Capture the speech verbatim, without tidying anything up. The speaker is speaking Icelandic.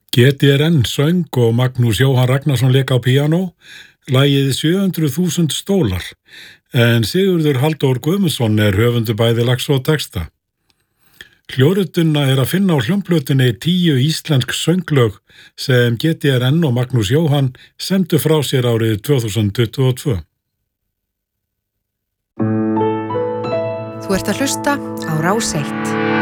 G D R N söng og Magnús Jóhann Ragnarsson lék á píanó, lagið sjö hundruð þúsund stólar, en Sigurður Halldór Guðmundsson er höfundur bæði lags og texta. Hljóðritun er að finna á hljómplötunni tíu íslensk sönglög sem G D R N og Magnús Jóhann sendu frá sér árið tvö þúsund tuttugu og tvö. Þú ert að hlusta á Rás eitt.